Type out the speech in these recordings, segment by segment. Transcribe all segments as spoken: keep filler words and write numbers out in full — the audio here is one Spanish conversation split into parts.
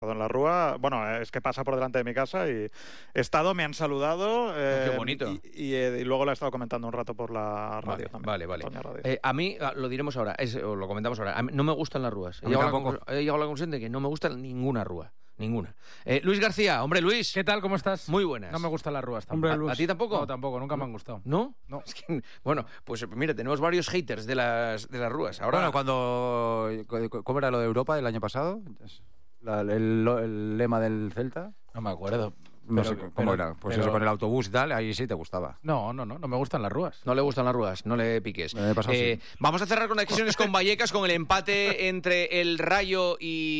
En la Rúa, bueno, es que pasa por delante de mi casa y he estado, me han saludado. Eh, Qué bonito. Y, y, y luego la he estado comentando un rato por la radio vale, también. Vale, vale. Radio. Eh, a mí, lo diremos ahora, es, o lo comentamos ahora, a mí no me gustan las rúas. He llegado, a la, he llegado a la conclusión de que no me gusta ninguna rúa. Ninguna. Eh, Luis García, hombre Luis. ¿Qué tal? ¿Cómo estás? Muy buenas. No me gustan las rúas tampoco. Hombre, Luis. ¿A, ¿A ti tampoco? No, tampoco, nunca me han gustado. ¿No? No. Es que, bueno, pues mira, tenemos varios haters de las, de las rúas. Ahora, bueno, cuando... ¿Cómo era lo de Europa el año pasado? La, el, el lema del Celta. No me acuerdo. No pero, sé cómo pero, era. Pues pero... eso con el autobús y tal, ahí sí te gustaba. No, no, no, no me gustan las rúas. No le gustan las rúas, no le piques. Me pasado, eh, sí. Vamos a cerrar conexiones con Vallecas, con el empate entre el Rayo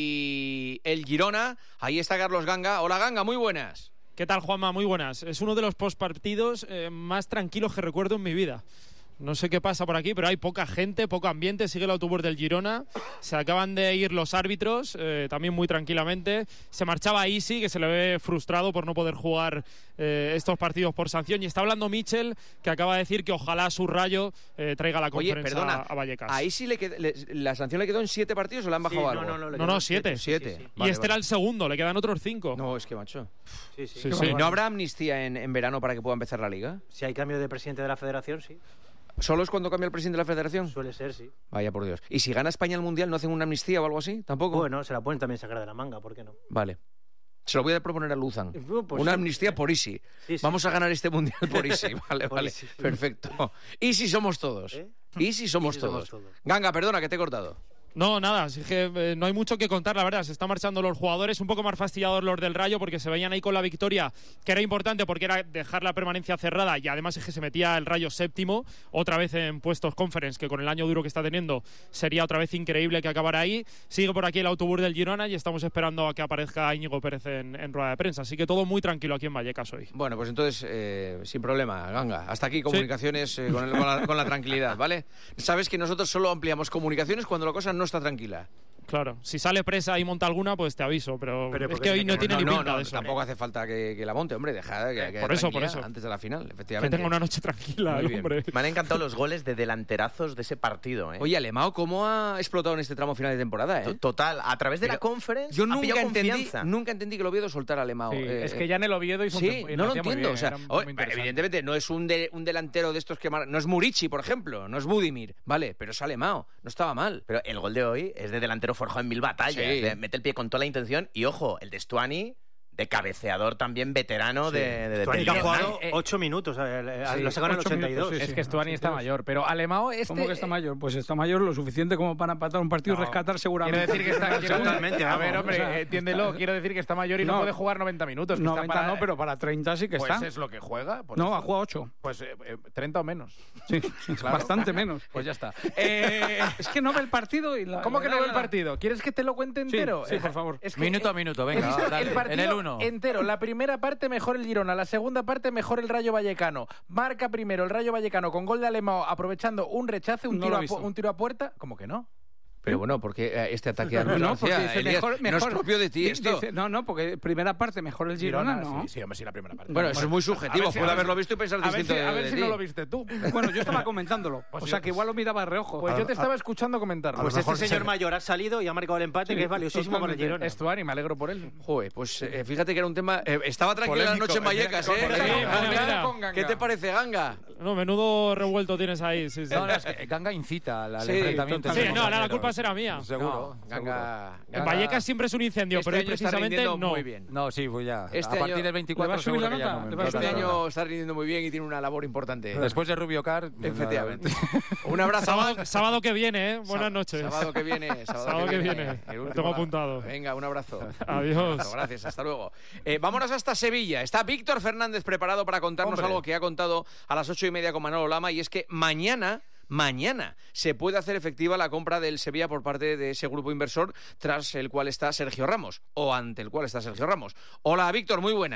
y el Girona. Ahí está Carlos Ganga. Hola Ganga, muy buenas. ¿Qué tal, Juanma? Muy buenas. Es uno de los postpartidos eh, más tranquilos que recuerdo en mi vida. No sé qué pasa por aquí, pero hay poca gente, poco ambiente. Sigue el autobús del Girona. Se acaban de ir los árbitros, eh, también muy tranquilamente. Se marchaba Isi, que se le ve frustrado por no poder jugar eh, estos partidos por sanción. Y está hablando Michel, que acaba de decir que ojalá su Rayo eh, traiga la conferencia. Oye, perdona, a Vallecas. ¿A Isi le qued- le, la sanción le quedó en siete partidos o le han bajado Sí, algo? no, no, no, No, no, siete. Siete. Sí, sí. Y Vale, este vale. era el segundo, le quedan otros cinco. No, es que macho. Sí, sí. Sí, sí. sí. ¿Y no habrá amnistía en, en verano para que pueda empezar la Liga? Si hay cambio de presidente de la federación, sí. ¿Solo es cuando cambia el presidente de la federación? Suele ser, sí. Vaya por Dios. ¿Y si gana España el Mundial no hacen una amnistía o algo así? ¿Tampoco? Bueno, se la pueden también sacar de la manga, ¿por qué no? Vale. Se lo voy a proponer a Luzan. Eh, pues Una sí. amnistía por Isi. Sí, sí. Vamos a ganar este Mundial por Isi. Vale, Por vale. Isi, sí. Perfecto. Isi somos todos. ¿Eh? Isi somos, Isi todos. somos todos. Ganga, perdona que te he cortado. No, nada, así que eh, no hay mucho que contar, la verdad. Se están marchando los jugadores, un poco más fastidiados los del Rayo, porque se veían ahí con la victoria, que era importante porque era dejar la permanencia cerrada, y además es que se metía el Rayo séptimo, otra vez en puestos conference, que con el año duro que está teniendo sería otra vez increíble que acabara ahí. Sigue por aquí el autobús del Girona y estamos esperando a que aparezca Íñigo Pérez en, en rueda de prensa. Así que todo muy tranquilo aquí en Vallecas hoy. Bueno, pues entonces, eh, sin problema, Ganga. Hasta aquí comunicaciones eh, con, el- con la, con la tranquilidad, ¿vale? Sabes que nosotros solo ampliamos comunicaciones cuando la cosa no está tranquila. Claro, si sale presa y monta alguna, pues te aviso, pero, Pero es porque que hoy tiene no que- tiene No, ni no, pinta no, de eso. tampoco hace falta que, que la monte, hombre, deja que, que Por eso, por tranquila eso. antes de la final, Que efectivamente. tenga una noche tranquila, Muy el bien. hombre. Me han encantado los goles de delanterazos de ese partido, ¿eh? Oye, Alemão, ¿cómo ha explotado en este tramo final de temporada, T- eh? Total, a través de Pero la conference Yo ha nunca pillado entendí, confianza. nunca entendí que lo Oviedo soltara a Alemão. Sí, eh, es que ya en el Oviedo hizo un Sí, tempo- y no lo hacía muy entiendo. bien, O sea, era muy o- interesante. evidentemente no es un, de- un delantero de estos que mar- no es Murici, por ejemplo, no es Budimir, vale, pero es Alemão, no estaba mal. Pero el gol de hoy es de delantero forjado en mil batallas. Sí. de- mete el pie con toda la intención. Y ojo, el de Stuani, de cabeceador también veterano Sí. de, de, Stuani del que ha Lyon. jugado eh, ocho minutos, eh, Sí, lo sacaron en el ocho ochenta y dos. minutos, sí, Es sí. que Es que Stuani está mayor, pero Alemão este... ¿Cómo que está mayor? Pues está mayor lo suficiente como para empatar un partido y No, rescatar seguramente. Quiero decir que está... quiero- Totalmente, A ver, vamos, hombre, o sea, entiéndelo. está- Quiero decir que está mayor y no, No, puede jugar noventa minutos. que está noventa para- no, pero para treinta sí que Pues está. es lo que juega. pues No, eso. ha jugado ocho. Pues eh, eh, treinta o menos. Sí, Claro. bastante menos. Pues ya está. Eh, Es que no ve el partido y la... ¿Cómo que no ve el la- partido? ¿Quieres que te lo cuente Sí, entero? sí, Eh, por favor. Es que, Minuto eh, a minuto, he venga, visto dale, el partido en el uno. entero. La primera parte mejor el Girona, la segunda parte mejor el Rayo Vallecano. Marca primero el Rayo Vallecano con gol de Alemão aprovechando un rechace, un, No tiro, lo a, he visto. pu- un tiro a puerta. ¿Cómo que no? Pero bueno, porque eh, este ataque a Luis No, García, porque dice Elías, mejor, no mejor. es propio de ti Di- esto. dice- no, no, porque primera parte mejor el Girona, ¿no? Sí, sí, hombre, sí, la primera parte. Bueno, eso es muy subjetivo, a ver si- puede a ver haberlo si- visto y pensar A ver distinto si, a de- ver de si ti. no lo viste tú. Bueno, yo estaba comentándolo. Pues o yo- sea, que igual lo miraba de reojo. Pues yo te estaba escuchando comentarlo. Pues este señor mayor ha salido y ha marcado el empate, Sí, que es valiosísimo para el totalmente. Girona. Estuani, me alegro por él. Joder, pues eh, fíjate que era un tema... eh, estaba tranquila la Polémico, noche en Vallecas, ¿eh? polémico. Sí, Ganga, mira, mira. con Ganga. ¿Qué te parece, Ganga? No, menudo revuelto tienes ahí. Sí, sí. No, no, es que Ganga incita al, al Sí, enfrentamiento. Sí, entre no, la compañeros. culpa será mía. Seguro. No, Ganga, En Ganga- Vallecas siempre es un incendio, este pero hoy año está precisamente rindiendo no. muy bien. No, sí, pues ya. Este a partir año- del veinticuatro ¿Le va a subir seguro la que ya nota? no me ¿Le va a Este importa subir la nada. año está rindiendo muy bien y tiene una labor importante. Después de Rubio Car... Efectivamente. Un abrazo, Sábado, Ganga. sábado que viene, ¿eh? Buenas Sá- noches. Sábado que viene. Sábado, Sábado que viene. El Lo último tengo la- apuntado. Venga, un abrazo. Adiós. Un abrazo, gracias, hasta luego. Eh, vámonos hasta Sevilla. Está Víctor Fernández preparado para contarnos Hombre. algo que ha contado a las ocho y media con Manolo Lama, y es que mañana... Mañana se puede hacer efectiva la compra del Sevilla por parte de ese grupo inversor tras el cual está Sergio Ramos, o ante el cual está Sergio Ramos. Hola, Víctor, muy buenas.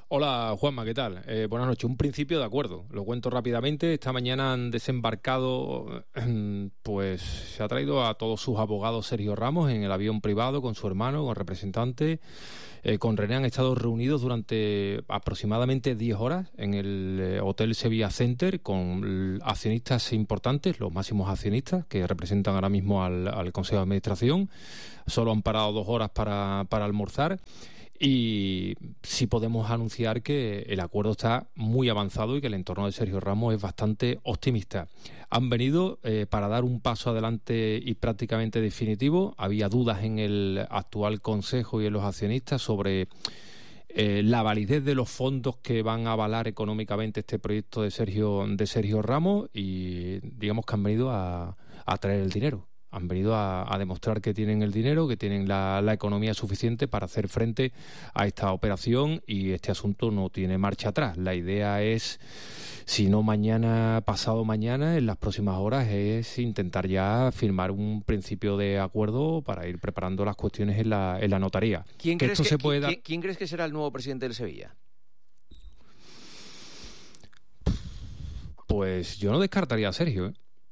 Hola, Juanma, ¿qué tal? Eh, buenas noches. Un principio de acuerdo. Lo cuento rápidamente. Esta mañana han desembarcado, pues se ha traído a todos sus abogados Sergio Ramos en el avión privado con su hermano, con representantes. Eh, con René han estado reunidos durante aproximadamente diez horas en el eh, Hotel Sevilla Center con accionistas importantes, los máximos accionistas que representan ahora mismo al, al Consejo de Administración. Solo han parado dos horas para, para almorzar. Y sí podemos anunciar que el acuerdo está muy avanzado y que el entorno de Sergio Ramos es bastante optimista. Han venido eh, para dar un paso adelante y prácticamente definitivo. Había dudas en el actual Consejo y en los accionistas sobre eh, la validez de los fondos que van a avalar económicamente este proyecto de Sergio, de Sergio Ramos y digamos que han venido a, a traer el dinero. Han venido a, a demostrar que tienen el dinero, que tienen la, la economía suficiente para hacer frente a esta operación y este asunto no tiene marcha atrás. La idea es, si no mañana, pasado mañana, en las próximas horas, es intentar ya firmar un principio de acuerdo para ir preparando las cuestiones en la, en la notaría. ¿Quién que crees esto que, se puede ¿quién, dar... ¿Quién crees que será el nuevo presidente del Sevilla? Pues yo no descartaría a Sergio, ¿eh?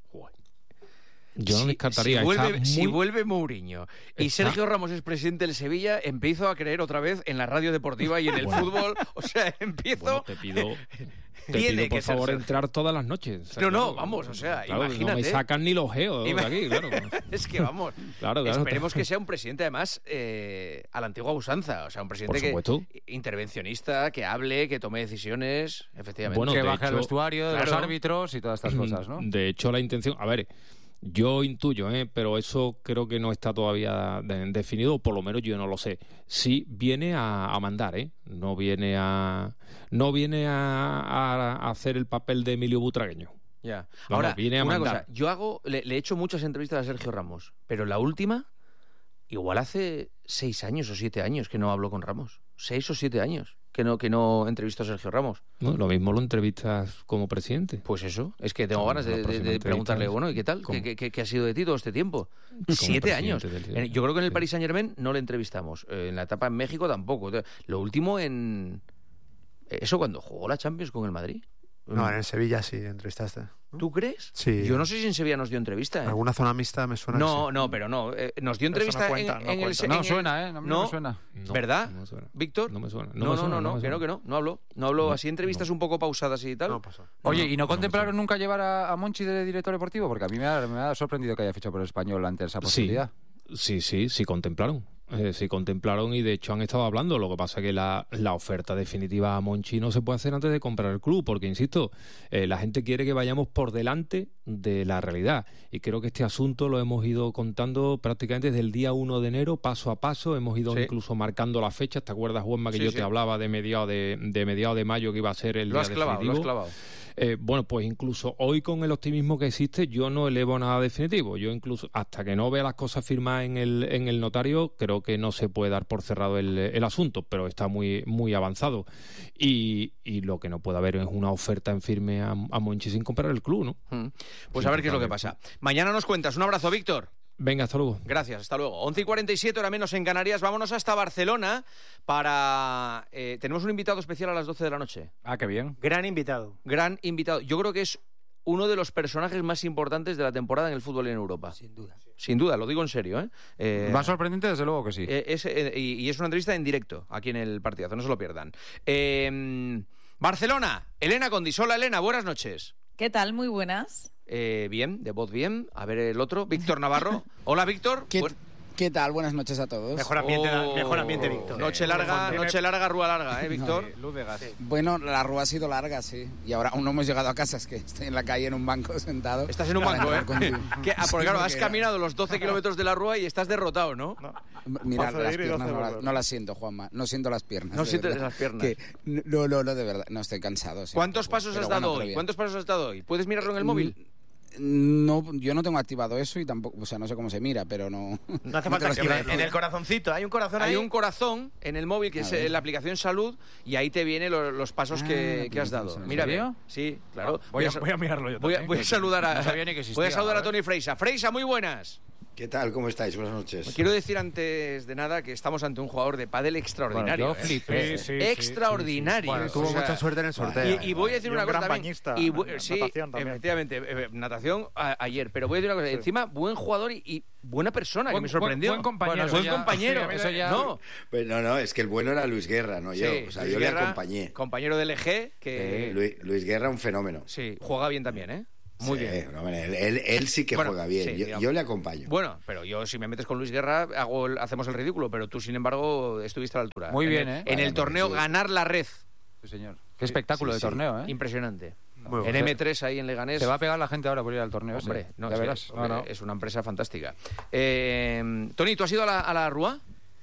Yo no si, descartaría. Si vuelve, está muy... si vuelve Mourinho y Está... Sergio Ramos es presidente del Sevilla, empiezo a creer otra vez en la radio deportiva y en el bueno. fútbol. O sea, empiezo... Bueno, te pido... Te Tiene pido, por que favor, ser entrar todas las noches. O sea, no, claro, no, vamos, o sea, claro, imagínate. No me sacan ni los geos de aquí, claro. Es que vamos, claro, claro, esperemos que sea un presidente, además, eh, a la antigua usanza. O sea, un presidente que intervencionista, que hable, que tome decisiones, efectivamente. Bueno, que de baje hecho, al vestuario de claro. los árbitros y todas estas cosas, ¿no? De hecho, la intención... A ver... Yo intuyo, ¿eh? Pero eso creo que no está todavía de, definido, por lo menos yo no lo sé. Sí viene a, a mandar, ¿eh? No viene a no viene a, a hacer el papel de Emilio Butragueño. Ya. Vamos, Ahora, viene a una mandar. cosa, yo hago, le, le he hecho muchas entrevistas a Sergio Ramos, pero la última, igual hace seis años o siete años que no hablo con Ramos. Seis o siete años que no que no entrevisto a Sergio Ramos. No, lo mismo lo entrevistas como presidente. Pues eso, es que tengo Como ganas de, de, de preguntarle, bueno, ¿y qué tal? ¿Qué, qué, ¿Qué ha sido de ti todo este tiempo? Siete años. Del... Yo creo que en el Paris Saint-Germain no le entrevistamos. En la etapa en México tampoco. Lo último en... ¿Eso cuando jugó la Champions con el Madrid? No, en el Sevilla sí entrevistaste. ¿Tú crees? Sí. Yo no sé si en Sevilla nos dio entrevista. ¿eh? ¿Alguna zona mixta me suena? No, que sí. no, pero no. Eh, nos dio entrevista no cuenta, en, no en el... cuenta. En No el... suena, ¿eh? No, no me suena. No, ¿Verdad? No me suena. ¿Víctor? No me suena. No, No, me no, suena, no, no, no me que no, suena. que no. No hablo. No hablo No, así entrevistas no. un poco pausadas y tal. No pasó. Oye, ¿y no no, contemplaron no nunca llevar a, a Monchi de director deportivo? Porque a mí me ha, me ha sorprendido que haya fichado por el Español ante esa posibilidad. Sí, sí, sí contemplaron. Eh, sí contemplaron y de hecho han estado hablando. Lo que pasa es que la, la oferta definitiva a Monchi no se puede hacer antes de comprar el club, porque insisto, eh, la gente quiere que vayamos por delante de la realidad y creo que este asunto lo hemos ido contando prácticamente desde el día uno de enero, paso a paso. Hemos ido Sí. incluso marcando las fechas. ¿Te acuerdas, Juanma, que Sí, yo sí. te hablaba de mediados de, de mediados de mayo que iba a ser el Lo día has clavado, definitivo? lo has clavado. Eh, bueno, pues incluso hoy con el optimismo que existe, yo no elevo nada definitivo. Yo incluso, hasta que no vea las cosas firmadas en el, en el notario, creo que no se puede dar por cerrado el, el asunto, pero está muy, muy avanzado. Y, y lo que no puede haber es una oferta en firme a, a Monchi sin comprar el club, ¿no? Mm. Pues a ver qué es lo que pasa. Mañana nos cuentas. Un abrazo, Víctor. Venga, hasta luego. Gracias, hasta luego. once y cuarenta y siete, hora menos en Canarias. Vámonos hasta Barcelona para... Eh, tenemos un invitado especial a las doce de la noche. Ah, qué bien. Gran invitado. Gran invitado. Yo creo que es uno de los personajes más importantes de la temporada en el fútbol en Europa. Sin duda. Sin duda, lo digo en serio, ¿eh? eh Más sorprendente, desde luego que sí. eh, es, eh, y, y es una entrevista en directo, aquí en el partidazo, no se lo pierdan. Eh, Barcelona, Elena Condis. Hola, Elena, buenas noches. ¿Qué tal? Muy buenas. Eh, bien, de voz bien. A ver el otro, Víctor Navarro. Hola, Víctor. ¿Qué, Buen- ¿Qué tal? Buenas noches a todos. Mejor ambiente, Oh, mejor ambiente, Víctor. Noche larga, noche larga, rúa larga, ¿eh, Víctor? Luz de gas. Bueno, la rúa ha sido larga, sí. Y ahora aún no hemos llegado a casa, es que estoy en la calle en un banco sentado. Estás en un para banco, ¿eh? entrar contigo. Que- ah, Sí, porque claro, has porque- caminado los doce kilómetros de la rúa y estás derrotado, ¿no? Mira, Paso de las ir y piernas doce no, de las- volver. no las siento, Juanma. No siento las piernas. No de sientes verdad. las piernas. Que- no, no, no, de verdad. No, estoy cansado. sí, ¿Cuántos un poco. pasos Pero has bueno, dado pero hoy? bien. ¿Cuántos pasos has dado hoy? ¿Puedes mirarlo en el móvil? No, yo no tengo activado eso y tampoco, o sea, no sé cómo se mira, pero no. No hace no falta te lo activar. sé. En el corazoncito, hay un corazón Hay ahí. un corazón en el móvil que A es ver. eh, la aplicación Salud y ahí te vienen lo- los pasos Ah, que, la que has dado. aplicación Salud. Mira, ¿En serio? sí, claro. Voy a, sa- voy a mirarlo yo voy a, también. voy a saludar a No sabía ni que existía, voy a saludar a ¿vale? Tony Freisa. Freisa, muy buenas. ¿Qué tal? ¿Cómo estáis? Buenas noches. Quiero decir antes de nada que estamos ante un jugador de pádel extraordinario. Bueno, yo flipé. ¿eh? Sí, sí, extraordinario. Bueno, tuvo O sea, mucha suerte en el sorteo. Y, y voy a decir Y un una cosa gran también. bañista, Y bu- en sí, natación también. efectivamente, eh, natación a- ayer. Pero voy a decir una cosa. Encima, buen jugador y, y buena persona, Buen- que me sorprendió. buen- buen compañero. Bueno, Eso buen ya- compañero. sí, eso ya- No, Pues no, no, es que el bueno era Luis Guerra, no yo. sí, O sea, Luis yo le Guerra, acompañé. compañero del E G, Eh, que Luis, Luis Guerra, un fenómeno. sí, juega bien también, ¿eh? Muy Sí, bien. no, hombre, él, él- él sí que Bueno, juega bien. sí, yo, digamos. yo le acompaño. Bueno, pero yo si me metes con Luis Guerra hago el- hacemos el ridículo, pero tú sin embargo estuviste a la altura. Muy En bien, el- ¿eh? En Vale, el torneo sí. ganar la red. Sí, señor. Qué espectáculo sí, de sí. torneo, ¿eh? Impresionante. Muy En bueno. M tres ahí en Leganés. Se va a pegar la gente ahora por ir al torneo. ese. Hombre, no, ya es, que- verás. hombre, No, no. es una empresa fantástica. Eh, Tony, ¿tú has ido a la, a la Rúa?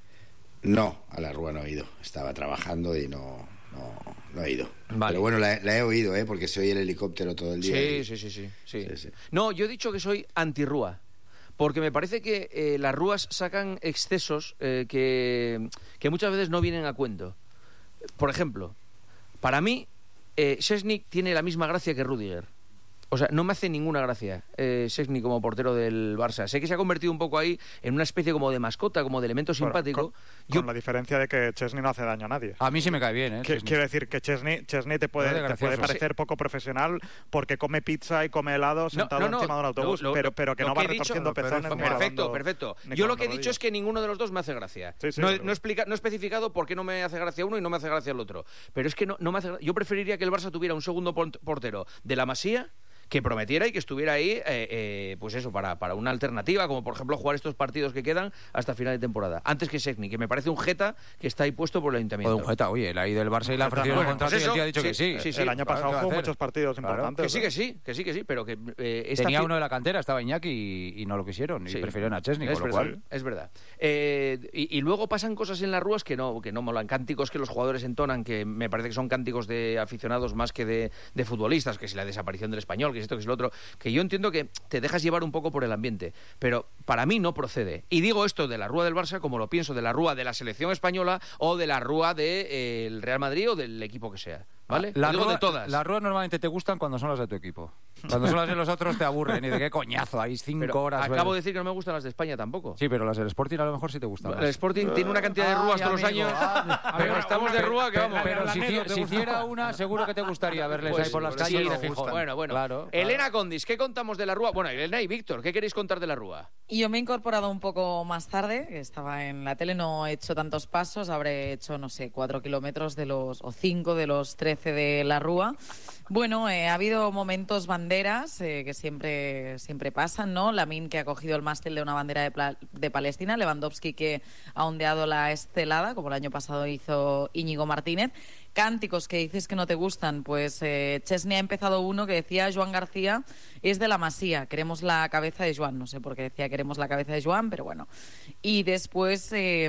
No, a la Rúa no he ido. Estaba trabajando y no, no, no he ido. Vale. Pero bueno, la, la he oído, ¿eh? Porque se oye el helicóptero todo el día. Sí, y- sí, sí, sí, sí. Sí, sí. No, yo he dicho que soy anti-Rúa. Porque me parece que eh, las Rúas sacan excesos eh, que, que muchas veces no vienen a cuento. Por ejemplo, para mí, eh, Szczęsny tiene la misma gracia que Rüdiger. O sea, no me hace ninguna gracia eh, Szczęsny como portero del Barça. Sé que se ha convertido un poco ahí en una especie como de mascota, como de elemento Bueno, simpático. con, Yo- con la diferencia de que Szczęsny no hace daño a nadie. A mí sí me cae bien, ¿eh? Que- Szczęsny. quiero decir que Szczęsny, Szczęsny te puede, Parece te puede gracioso. parecer poco profesional porque come pizza y come helado sentado no, no, encima de un autobús, lo- lo- pero, pero que lo no que va he dicho- retorciendo pero pezones. ni Perfecto, lavando- perfecto. ni Yo lo con que he rodillas. dicho es que ninguno de los dos me hace gracia. Sí, sí, no, he- pero- no, explica, no he especificado por qué no me hace gracia uno y no me hace gracia el otro. Pero es que no, no me hace gra- yo preferiría que el Barça tuviera un segundo port- portero de la Masía que prometiera y que estuviera ahí, eh, eh, pues eso, para, para una alternativa, como por ejemplo jugar estos partidos que quedan hasta final de temporada. Antes que Szczęsny, que me parece un jeta que está ahí puesto por el O de ayuntamiento. un jeta, oye, la ida del Barça y la ofrecieron Bueno, un contrato pues y el eso, tío ha dicho sí, que sí. sí, sí. El año Claro, pasado ¿qué va a jugó hacer? muchos partidos Claro. importantes. Que sí, ¿eh? que sí, que sí, que sí, pero que eh, esta Tenía fi- uno de la cantera, estaba Iñaki y, y no lo quisieron. Y Sí. prefirieron a Szczęsny, Es con lo verdad, cual... es verdad. Eh, y, y luego pasan cosas en las Rúas que no, que no molan. Cánticos que los jugadores entonan, que me parece que son cánticos de aficionados más que de, de futbolistas, que si la desaparición del español, que si esto, que si lo otro, que yo entiendo que te dejas llevar un poco por el ambiente, pero para mí no procede. Y digo esto de la Rúa del Barça como lo pienso de la Rúa de la selección española o de la Rúa del Real Madrid o del equipo que sea. ¿Vale? Las Lo digo ruas- de todas. Las ruedas normalmente te gustan cuando son las de tu equipo. Cuando son las de los otros te aburren. Y de qué coñazo, ahí cinco Pero horas. acabo bueno. de decir que no me gustan las de España tampoco. Sí, pero las del Sporting a lo mejor sí te gustan. El más. Sporting tiene una cantidad de Ay, rúas todos los amigo, años. ah, Pero una- estamos de pero- rúa que pero- vamos. Pero La si, Lanedo, hici- ¿te si gusta? hiciera una, seguro que te gustaría verles Pues ahí por las sí, calles de sí, Gijón. Bueno, bueno. Claro, claro. Elena Condis, ¿qué contamos de la Rúa? Bueno, Elena y Víctor, ¿qué queréis contar de la Rúa? Y yo me he incorporado un poco más tarde, que estaba en la tele, no he hecho tantos pasos, habré hecho, no sé, cuatro kilómetros de los, o cinco de los trece de la Rúa. Bueno, eh, ha habido momentos banderas eh, que siempre, siempre pasan, ¿no? Lamine, que ha cogido el mástil de una bandera de, Pla- de Palestina, Lewandowski, que ha ondeado la estelada, como el año pasado hizo Íñigo Martínez. Cánticos que dices que no te gustan, pues eh, Szczęsny ha empezado uno que decía Joan García es de la Masía, queremos la cabeza de Joan, no sé por qué decía queremos la cabeza de Joan, pero bueno. Y después eh,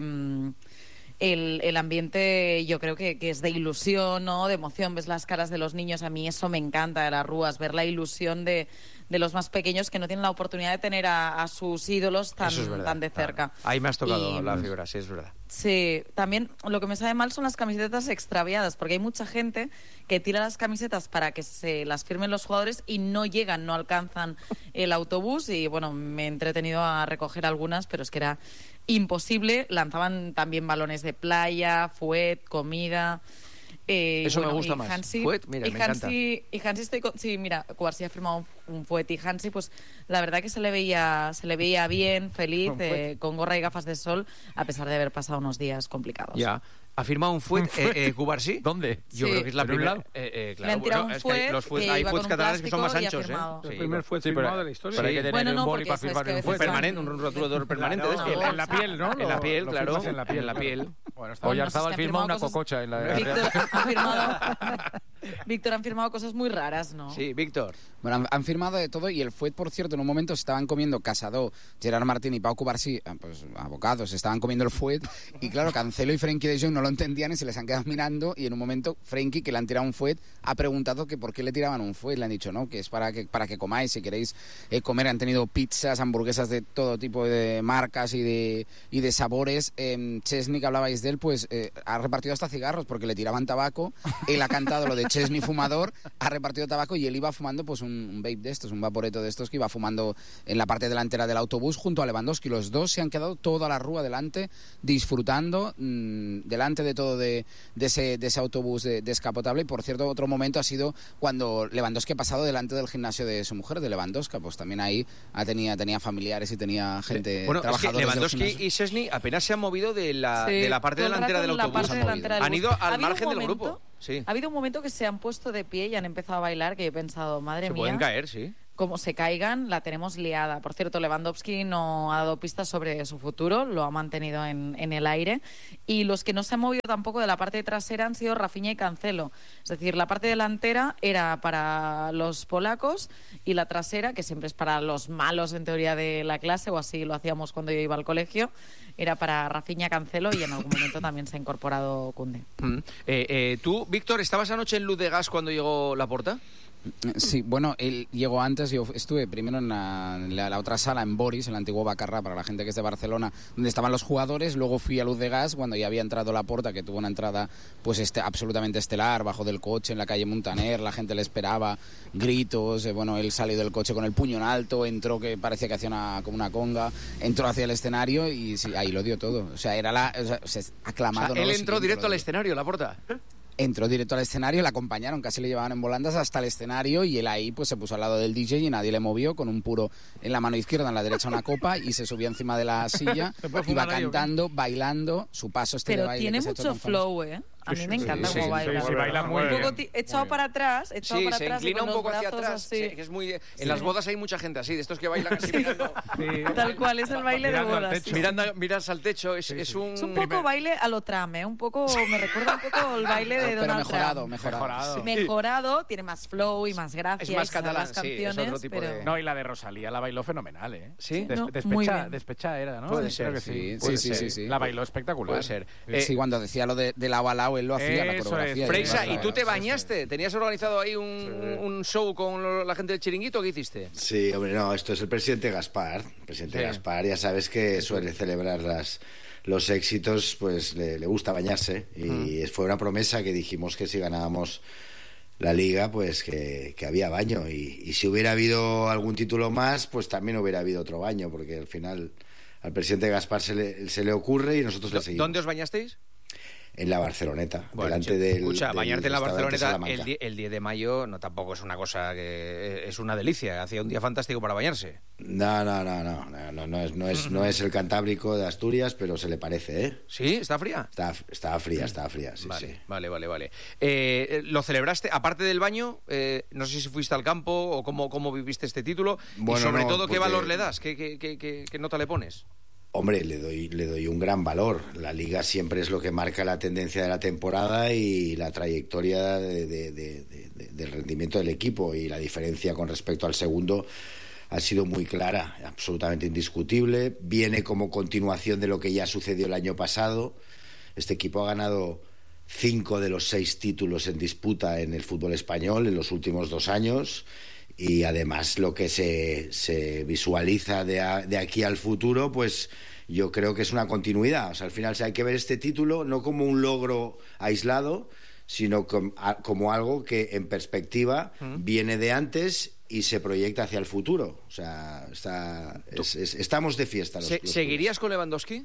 el, el ambiente yo creo que, que es de ilusión, ¿no? De emoción, ves las caras de los niños, a mí eso me encanta de las Rúas, ver la ilusión de, de los más pequeños que no tienen la oportunidad de tener a, a sus ídolos tan, Eso es verdad, tan de claro. cerca. Ahí me has tocado Y- la figura, sí, es verdad. Sí, también lo que me sabe mal son las camisetas extraviadas, porque hay mucha gente que tira las camisetas para que se las firmen los jugadores y no llegan, no alcanzan el autobús. Y bueno, me he entretenido a recoger algunas, pero es que era imposible. Lanzaban también balones de playa, fuet, comida. Eh, Eso me bueno, gusta y más. Hansi- Fuet, mira, y me encanta. Hansi, y Hansi estoy con- sí, mira, Cubarsí ha firmado un, un fuet y Hansi, pues la verdad que se le veía, se le veía bien, feliz, Un fuet. eh, con gorra y gafas de sol, a pesar de haber pasado unos días complicados. Ya. ¿Ha firmado un fuet, eh, eh, Cubarsí? ¿Dónde? Yo Sí. creo que es la ¿En un primera. lado? Eh, eh, claro, Le han tirado bueno, un es que hay, fuet los fuet- que hay iba fuets con un catalanes que son más plástico y ha anchos, ¿eh? firmado. El Sí, primer fue Sí, pero- firmado de la historia. pero hay que tener Bueno, no, un boli porque para eso es firmar que a un veces fuet. permanente, un rotulador permanente. Claro, es que en la- la piel, ¿no? En la Lo- piel, lo claro. firmas en la piel, En la claro. piel. Bueno, está Bueno, Oyarzabal es que han firmó una firmado cosas- cococha en la de... Víctor ha firmado, Víctor han firmado cosas muy raras, ¿no? Sí, Víctor. Bueno, han, han firmado de todo y el Fuet, por cierto, en un momento estaban comiendo Casado, Gerard Martín y Pau Cubarsí, ah, pues abocados, estaban comiendo el Fuet y claro, Cancelo y Frenkie de Jong no lo entendían y se les han quedado mirando y en un momento Frenkie, que le han tirado un Fuet, ha preguntado que por qué le tiraban un Fuet, le han dicho, no, que es para que, para que comáis, si queréis eh, comer, han tenido pizzas, hamburguesas de todo tipo de marcas y de, y de sabores. Eh, Szczęsny, que hablabais de él, pues eh, ha repartido hasta cigarros porque le tiraban tabaco, él ha cantado lo de Chesney fumador, ha repartido tabaco y él iba fumando pues un, un vape de estos, un vaporeto de estos que iba fumando en la parte delantera del autobús junto a Lewandowski. Los dos se han quedado toda la rúa delante, disfrutando mmm, delante de todo de, de, ese, de ese autobús de, descapotable. Y por cierto, otro momento ha sido cuando Lewandowski ha pasado delante del gimnasio de su mujer, de Lewandowska, pues también ahí ha tenía, tenía familiares y tenía gente, bueno, trabajadores. Es que Lewandowski y Szczęsny apenas se han movido de la, sí, de la parte delantera del autobús. Parte delantera del han ido al margen momento, del grupo. Sí. Ha habido un momento que se han puesto de pie y han empezado a bailar, que he pensado, madre se mía. Se pueden caer, sí. Como se caigan, la tenemos liada. Por cierto, Lewandowski no ha dado pistas sobre su futuro, lo ha mantenido en, en el aire. Y los que no se han movido tampoco de la parte trasera han sido Rafinha y Cancelo. Es decir, la parte delantera era para los polacos y la trasera, que siempre es para los malos en teoría de la clase, o así lo hacíamos cuando yo iba al colegio, era para Rafinha, Cancelo y en algún momento también se ha incorporado Koundé. Mm. Eh, eh, ¿Tú, Víctor, estabas anoche en Luz de Gas cuando llegó Laporta? Sí, bueno, él llegó antes, yo estuve primero en la, en la, la otra sala, en Boris, en la antigua Bacarra, para la gente que es de Barcelona, donde estaban los jugadores, luego fui a Luz de Gas cuando ya había entrado Laporta, que tuvo una entrada pues este, absolutamente estelar, bajo del coche en la calle Montaner, la gente le esperaba, gritos, eh, bueno, él salió del coche con el puño en alto, entró que parecía que hacía una, como una conga, entró hacia el escenario y sí, ahí lo dio todo, o sea, era la, o sea, se aclamado. O sea, él no, entró sí, directo al escenario, Laporta. Entró directo al escenario, le acompañaron, casi le llevaban en volandas hasta el escenario y él ahí pues se puso al lado del D J y nadie le movió, con un puro en la mano izquierda, en la derecha una copa y se subió encima de la silla, iba cantando, bailando, su paso este Pero de baile. tiene que se ha hecho mucho tan flow, famoso. ¿eh? A mí me Sí, encanta sí, cómo sí, baila. sí, sí, baila muy un poco bien. echado para atrás, echado Sí, para se atrás. y inclina con un poco los hacia brazos atrás. así. Sí, que es muy, en Sí. las bodas hay mucha gente así, de estos que bailan así mirando. Tal cual, es el baile de mirando al bodas. techo. Mirando, miras al techo, es, es un... Es un poco baile a lo trame, un poco, me recuerda un poco el baile de Pero Donald mejorado, Trump. mejorado. Sí. Mejorado, tiene más flow y más gracia. Es más y sabe catalán, las sí, es canciones, otro tipo pero... de... No, y la de Rosalía la bailó fenomenal, ¿eh? ¿Sí? Des- No, despecha, muy bien. despecha era, ¿no? Puede Creo ser, que sí, Puede sí, ser. sí, sí. La bailó espectacular. Puede ser. Sí, Eh, cuando decía lo de, de lado a lado, él lo hacía, la Eso coreografía. es. Freisa, y ¿y tú te bañaste? ¿Tenías organizado ahí un, un show con lo- la gente del chiringuito? ¿Qué hiciste? Sí, hombre, no, esto es el presidente Gaspar. El presidente Sí. Gaspar, ya sabes que suele celebrar las, los éxitos, pues le, le gusta bañarse. Y fue una promesa que dijimos que si ganábamos la Liga, pues que, que había baño. Y, y si hubiera habido algún título más, pues también hubiera habido otro baño, porque al final al presidente Gaspar se le, se le ocurre y nosotros le seguimos. ¿Dónde os bañasteis? En la Barceloneta, Bueno, delante che, del escucha, del bañarte en la restaurante Barceloneta Salamanca. el, die- el diez de mayo no tampoco es una cosa que es una delicia, hacía un día fantástico para bañarse. No, no, no, no, no, no, no es, no es, no es el Cantábrico de Asturias, pero se le parece, ¿eh? ¿Sí? ¿Está fría? Está, está fría, está fría, sí, Vale, sí. vale, vale, vale. Eh, ¿Lo celebraste, aparte del baño? Eh, no sé si fuiste al campo o cómo, cómo viviste este título. Bueno, y sobre no, todo, ¿qué porque- valor le das? ¿Qué, qué, qué, qué- qué nota le pones? Hombre, le doy, le doy un gran valor. La Liga siempre es lo que marca la tendencia de la temporada y la trayectoria de- de- de- de- de- del rendimiento del equipo, y la diferencia con respecto al segundo ha sido muy clara, absolutamente indiscutible. Viene como continuación de lo que ya sucedió el año pasado. Este equipo ha ganado cinco de los seis títulos en disputa en el fútbol español en los últimos dos años. Y además lo que se, se visualiza de, a- de aquí al futuro, pues yo creo que es una continuidad. O sea, al final hay que ver este título no como un logro aislado, sino com- a- como algo que en perspectiva viene de antes y se proyecta hacia el futuro. O sea, está, es- es- estamos de fiesta. Los, Se- los ¿Seguirías con Lewandowski?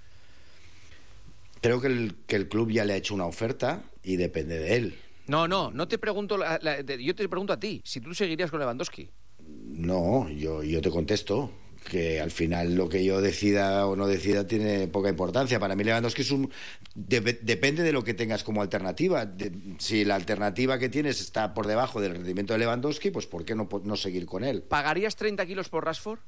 Creo que el, que el club ya le ha hecho una oferta y depende de él. No, no, no te pregunto, la- la- de- yo te pregunto a ti, si tú seguirías con Lewandowski. No, yo, yo te contesto que al final lo que yo decida o no decida tiene poca importancia. Para mí Lewandowski es un... de- depende de lo que tengas como alternativa. De- si la alternativa que tienes está por debajo del rendimiento de Lewandowski, pues ¿por qué no, po- no seguir con él? ¿Pagarías treinta kilos por Rashford?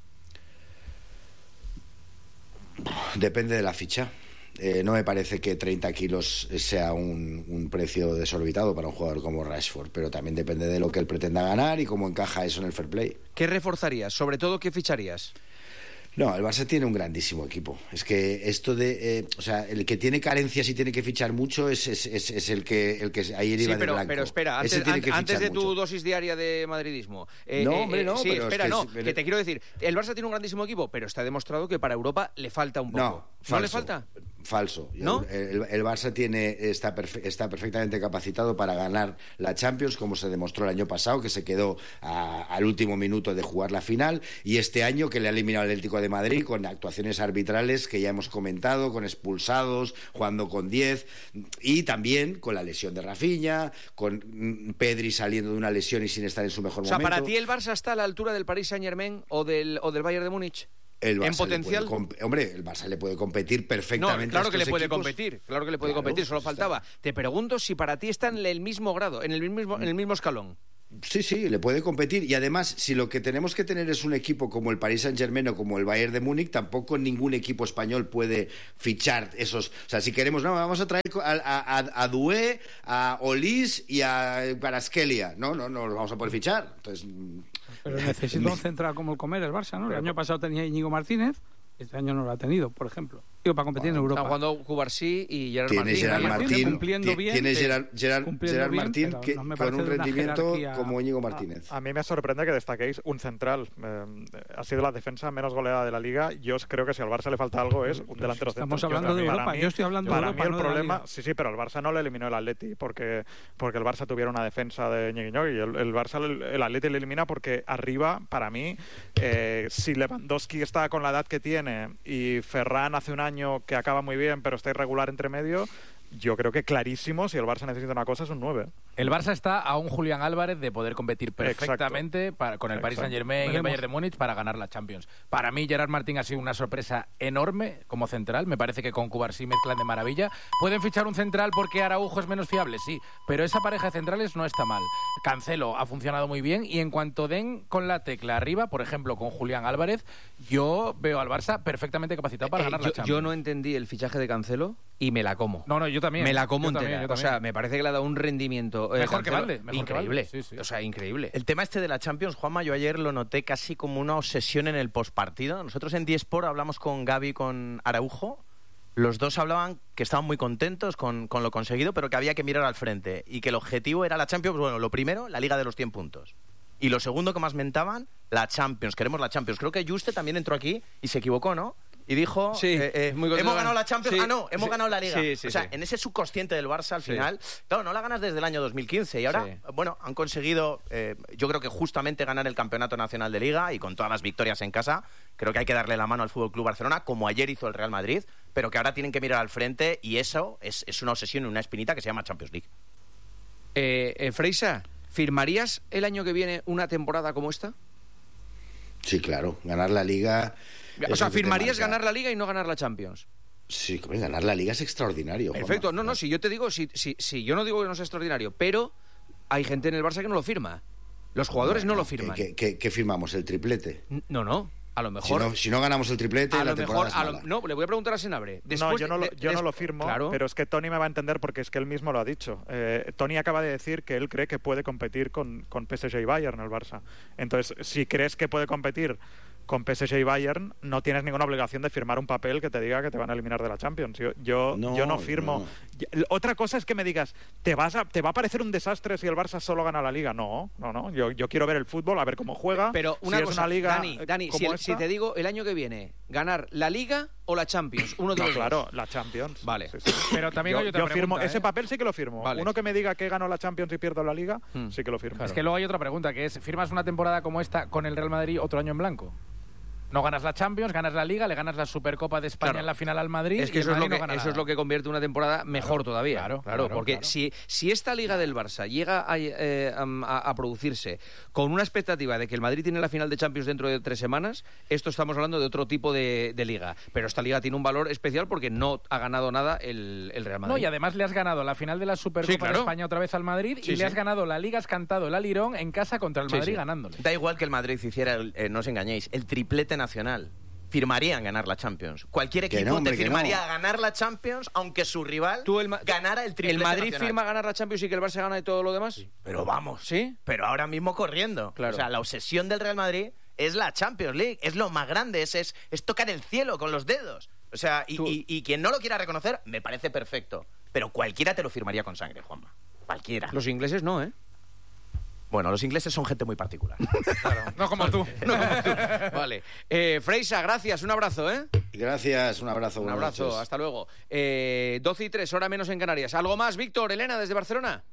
Depende de la ficha. Eh, no me parece que treinta kilos sea un, un precio desorbitado para un jugador como Rashford, pero también depende de lo que él pretenda ganar y cómo encaja eso en el fair play. ¿Qué reforzarías? Sobre todo, ¿qué ficharías? No, el Barça tiene un grandísimo equipo. Es que esto de... eh, o sea, el que tiene carencias y tiene que fichar mucho es, es, es, es el que el que ahí Sí, iba de pero, blanco. pero espera, Ese antes, tiene an- que antes de fichar tu mucho. dosis diaria de madridismo. Eh, No, eh, hombre, eh, no, Sí, pero es espera, que no, es- que te quiero decir, el Barça tiene un grandísimo equipo, pero está demostrado que para Europa le falta un poco. No, ¿No le falta? Falso. ¿No? El, el Barça tiene, está, perfe está perfectamente capacitado para ganar la Champions, como se demostró el año pasado, que se quedó a, al último minuto de jugar la final, y este año que le ha eliminado el Atlético de Madrid con actuaciones arbitrales que ya hemos comentado, con expulsados, jugando con diez, y también con la lesión de Rafinha, con Pedri saliendo de una lesión y sin estar en su mejor momento. O sea, ¿para ti el Barça está a la altura del Paris Saint-Germain o del, o del Bayern de Múnich? El Barça ¿En potencial? Hombre, el Barça le puede competir perfectamente. No, claro a que le puede equipos. competir, claro que le puede Claro, competir, solo está. faltaba. Te pregunto si para ti está en el mismo grado, en el mismo, en el mismo escalón. Sí, sí, le puede competir. Y además, si lo que tenemos que tener es un equipo como el Paris Saint-Germain o como el Bayern de Múnich, tampoco ningún equipo español puede fichar esos. O sea, si queremos, no, vamos a traer a, a, a Doué, a Olis y a Kvaratskhelia. No, no, no los vamos a poder fichar. Entonces, Pero necesita un central como el Comer, el Barça, ¿no? El año pasado tenía Íñigo Martínez, este año no lo ha tenido, por ejemplo. Digo, para competir en Europa. Está jugando Cubarsí y Gerard Tiene Martín. Gerard Martín, cumpliendo ti- bien, tiene pero- Gerard, Gerard- cumpliendo Gerard bien, Martín pero que, no me con parece un de una rendimiento jerarquía- como Íñigo Martínez. A mí me sorprende que destaquéis un central. Eh, ha sido la defensa menos goleada de la Liga. Yo creo que si al Barça le falta algo es un delantero Estamos centro. hablando de Para Europa, mí- yo estoy hablando de para Europa, mí el no de la problema, Liga. sí, sí, pero el Barça no le eliminó el Atleti porque, porque el Barça tuviera una defensa de ñegui-ñogui. El, el Barça, el, el Atleti le elimina porque arriba, para mí, eh, si Lewandowski está con la edad que tiene y Ferran hace un año que acaba muy bien, pero está irregular entre medio, yo creo que clarísimo, si el Barça necesita una cosa, es un nueve. El Barça está a un Julián Álvarez de poder competir perfectamente para, con el Paris Exacto. Saint-Germain y el Veremos. Bayern de Múnich para ganar la Champions. Para mí, Gerard Martín ha sido una sorpresa enorme como central. Me parece que con Cubarsí mezclan de maravilla. ¿Pueden fichar un central porque Araujo es menos fiable? Sí, pero esa pareja de centrales no está mal. Cancelo ha funcionado muy bien y en cuanto den con la tecla arriba, por ejemplo, con Julián Álvarez, yo veo al Barça perfectamente capacitado para Eh, ganar yo, la Champions. yo no entendí el fichaje de Cancelo y me la como. No, no, yo también. Me la como Yo entera. también, yo O también. sea, me parece que le ha dado un rendimiento. eh, Mejor que Cancelo, Valde, mejor que increíble. Valde, sí, sí. O sea, increíble. El tema este de la Champions, Juanma, yo ayer lo noté casi como una obsesión en el postpartido. Nosotros en diesport hablamos con Gaby y con Araujo. Los dos hablaban que estaban muy contentos con, con lo conseguido, pero que había que mirar al frente. Y que el objetivo era la Champions. Bueno, lo primero, la Liga de los cien puntos. Y lo segundo que más mentaban, la Champions. Queremos la Champions. Creo que Juste también entró aquí y se equivocó, ¿no? Y dijo, Sí, eh, eh, muy contento. hemos ganado la Champions. Sí, ah, no, hemos sí, ganado la Liga. sí, sí, o sea, sí. en ese subconsciente del Barça, al Sí. final, claro, no la ganas desde el año dos mil quince. Y ahora, Sí. bueno, han conseguido, eh, yo creo que justamente ganar el Campeonato Nacional de Liga y con todas las victorias en casa. Creo que hay que darle la mano al Fútbol Club Barcelona, como ayer hizo el Real Madrid, pero que ahora tienen que mirar al frente y eso es, es una obsesión y una espinita que se llama Champions League. Eh, eh, Freisa, ¿firmarías el año que viene una temporada como esta? Sí, claro. Ganar la Liga. O es sea, lo que te ¿firmarías marca. ganar la Liga y no ganar la Champions? Sí, hombre, ganar la Liga es extraordinario. Juanma. Perfecto. No, no, si yo te digo, si, si, si yo no digo que no sea extraordinario, pero hay gente en el Barça que no lo firma. Los jugadores no lo firman. ¿Qué, qué- qué firmamos? ¿El triplete? No, no. A lo Si mejor. no, si no ganamos el triplete, a la lo temporada mejor. es a lo- mala. no, le voy a preguntar a Senabre. no, Después yo no lo, de- yo no des- lo firmo, Claro. pero es que Tony me va a entender porque es que él mismo lo ha dicho. Eh, Tony acaba de decir que él cree que puede competir con, con P S G y Bayern el Barça. Entonces, si crees que puede competir con P S G y Bayern, no tienes ninguna obligación de firmar un papel que te diga que te van a eliminar de la Champions. Yo, yo No, no, yo no firmo. no. Y- Otra cosa es que me digas, ¿te, vas a, ¿te va a parecer un desastre si el Barça solo gana la Liga? No, no, no. Yo, yo quiero ver el fútbol, a ver cómo juega. Pero una si cosa, es una liga Dani, eh, Dani como si, el- esta- si te digo el año que viene, ganar la Liga o la Champions, uno de No, los dos. claro, la Champions. Vale. Sí, sí. Pero también yo, hay otra yo firmo pregunta, ese ¿eh? papel, sí que lo firmo. Vale. Uno que me diga que gano la Champions y pierdo la Liga, Hmm. sí que lo firmo. Es que luego hay otra pregunta, que es, ¿firmas una temporada como esta con el Real Madrid otro año en blanco? No ganas la Champions, ganas la Liga, le ganas la Supercopa de España Claro. en la final al Madrid. Es que y eso el es, lo Madrid que, no gana eso es nada. lo que convierte una temporada mejor todavía. claro, Claro, claro, porque claro. Si, si esta Liga del Barça llega a, eh, a, a producirse con una expectativa de que el Madrid tiene la final de Champions dentro de tres semanas, esto estamos hablando de otro tipo de, de liga. Pero esta liga tiene un valor especial porque no ha ganado nada el, el Real Madrid. No, y además le has ganado la final de la Supercopa Sí, claro. de España otra vez al Madrid Sí, y sí. le has ganado la Liga, has cantado el Alirón en casa contra el Sí, Madrid sí. ganándole. Da igual que el Madrid hiciera, el- eh, no os engañéis, el triplete nacional. Firmarían ganar la Champions. Cualquier Que equipo no, hombre, te que firmaría no. ganar la Champions, aunque su rival ¿Tú el Ma- ganara el triplete ¿El Madrid nacional. firma ganar la Champions y que el Barça gana y todo lo demás? Pero vamos, ¿Sí? pero ahora mismo corriendo. Claro. O sea, la obsesión del Real Madrid es la Champions League, es lo más grande, es, es, es tocar el cielo con los dedos. O sea, y, Tú- y- y quien no lo quiera reconocer, me parece perfecto. Pero cualquiera te lo firmaría con sangre, Juanma. Cualquiera. Los ingleses no, ¿eh? Bueno, los ingleses son gente muy particular. Claro, no como tú. No como tú. Vale. Eh, Freisa, gracias. Un abrazo, ¿eh? Gracias, un abrazo. Un buenas abrazo, noches. hasta luego. Eh, doce y tres, hora menos en Canarias. ¿Algo más, Víctor, Elena, desde Barcelona?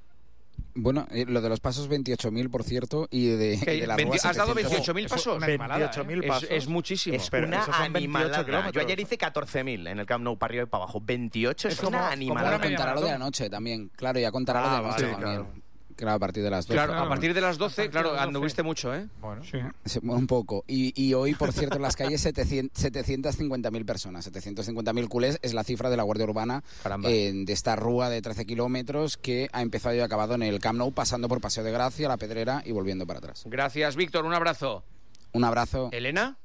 Bueno, eh, lo de los pasos veintiocho mil, por cierto, y de, y de la veinte, Rúa ¿has dado setecientos? veintiocho mil pasos? veintiocho mil Es- pasos. Es, muchísimo. Es Pero una esos son veintiocho animalada. kilómetros. Yo ayer hice catorce mil en el Camp Nou para arriba y para abajo. veintiocho es, Es como- una como animalada. una Claro, contará lo de la maratón. noche también. Claro, ya contará lo de Ah, la noche vale, también. claro. Claro, a partir de las doce. Claro, a partir de las doce, partir de claro, las doce. anduviste mucho, ¿eh? Bueno. Sí. Sí, un poco. Y, y hoy, por cierto, en las calles setecientas cincuenta mil personas. setecientos cincuenta mil culés es la cifra de la Guardia Urbana Caramba. eh, de esta rúa de trece kilómetros que ha empezado y acabado en el Camp Nou, pasando por Paseo de Gracia, La Pedrera y volviendo para atrás. Gracias, Víctor, un abrazo. Un abrazo. ¿Elena?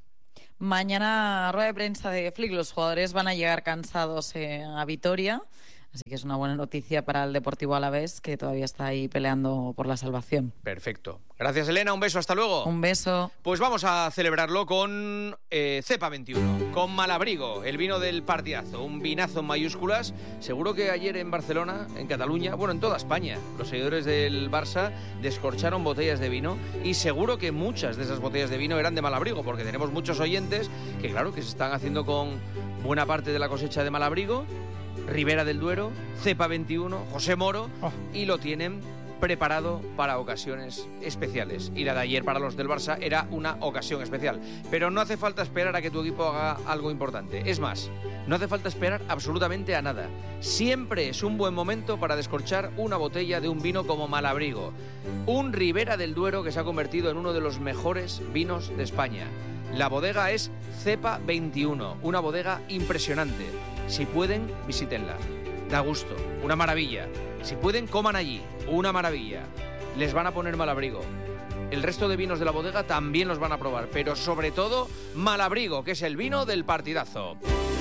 Mañana rueda de prensa de Flick. Los jugadores van a llegar cansados eh, a Vitoria. Así que es una buena noticia para el Deportivo Alavés, que todavía está ahí peleando por la salvación. Perfecto. Gracias, Elena, un beso, hasta luego. Un beso. Pues vamos a celebrarlo con eh, Cepa veintiuno, con Malabrigo, el vino del partidazo, un vinazo en mayúsculas. Seguro que ayer en Barcelona, en Cataluña, bueno, en toda España, los seguidores del Barça descorcharon botellas de vino y seguro que muchas de esas botellas de vino eran de Malabrigo, porque tenemos muchos oyentes que, claro, que se están haciendo con buena parte de la cosecha de Malabrigo, Ribera del Duero, Cepa veintiuno, José Moro, y lo tienen preparado para ocasiones especiales. Y la de ayer para los del Barça era una ocasión especial. Pero no hace falta esperar a que tu equipo haga algo importante. Es más, no hace falta esperar absolutamente a nada. Siempre es un buen momento para descorchar una botella de un vino como Malabrigo. Un Ribera del Duero que se ha convertido en uno de los mejores vinos de España. La bodega es Cepa veintiuno, una bodega impresionante. Si pueden, visítenla. Da gusto, una maravilla. Si pueden, coman allí, una maravilla. Les van a poner Malabrigo. El resto de vinos de la bodega también los van a probar, pero sobre todo Malabrigo, que es el vino del partidazo.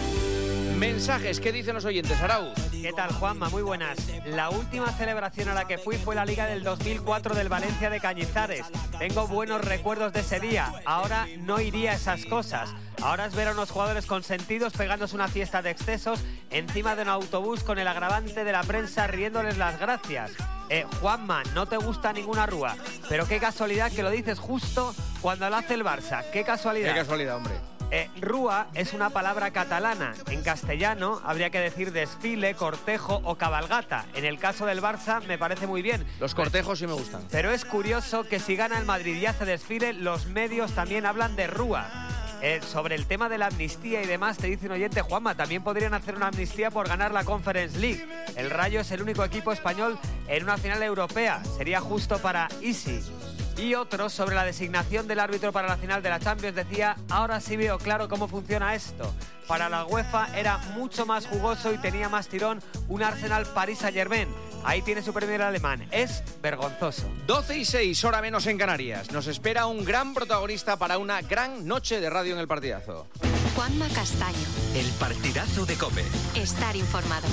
Mensajes, ¿qué dicen los oyentes? Arauz. ¿Qué tal, Juanma? Muy buenas. La última celebración a la que fui fue la Liga del dos mil cuatro del Valencia de Cañizares. Tengo buenos recuerdos de ese día. Ahora no iría a esas cosas. Ahora es ver a unos jugadores consentidos pegándose una fiesta de excesos encima de un autobús con el agravante de la prensa riéndoles las gracias. Eh, Juanma, no te gusta ninguna rúa, pero qué casualidad que lo dices justo cuando lo hace el Barça. Qué casualidad. Qué casualidad, hombre. Eh, rúa es una palabra catalana. En castellano habría que decir desfile, cortejo o cabalgata. En el caso del Barça me parece muy bien. Los cortejos sí me gustan. Pero es curioso que si gana el Madrid y hace desfile, los medios también hablan de rúa. Eh, sobre el tema de la amnistía y demás, te dice un oyente, Juanma, también podrían hacer una amnistía por ganar la Conference League. El Rayo es el único equipo español en una final europea. Sería justo para Easy. Y otro, sobre la designación del árbitro para la final de la Champions, decía, ahora sí veo claro cómo funciona esto. Para la UEFA era mucho más jugoso y tenía más tirón un Arsenal Paris Saint-Germain. Ahí tiene su premier alemán. Es vergonzoso. doce y seis, hora menos en Canarias. Nos espera un gran protagonista para una gran noche de radio en el partidazo. Juanma Castaño. El partidazo de COPE. Estar informado.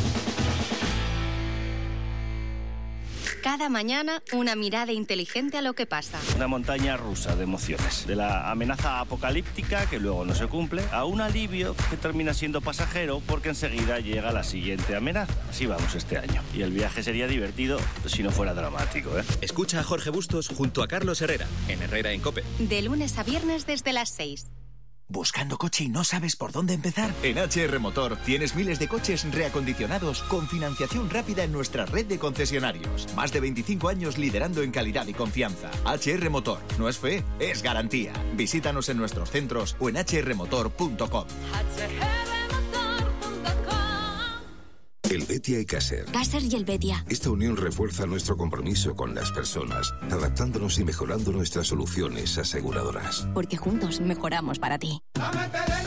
Cada mañana, una mirada inteligente a lo que pasa. Una montaña rusa de emociones. De la amenaza apocalíptica, que luego no se cumple, a un alivio que termina siendo pasajero porque enseguida llega la siguiente amenaza. Así vamos este año. Y el viaje sería divertido si no fuera dramático, ¿eh? Escucha a Jorge Bustos junto a Carlos Herrera, en Herrera en COPE. De lunes a viernes desde las seis. ¿Buscando coche y no sabes por dónde empezar? En H R Motor tienes miles de coches reacondicionados con financiación rápida en nuestra red de concesionarios. Más de veinticinco años liderando en calidad y confianza. H R Motor. No es fe, es garantía. Visítanos en nuestros centros o en h r motor punto com. Helvetia y Caser. Caser y Helvetia. Esta unión refuerza nuestro compromiso con las personas, adaptándonos y mejorando nuestras soluciones aseguradoras. Porque juntos mejoramos para ti.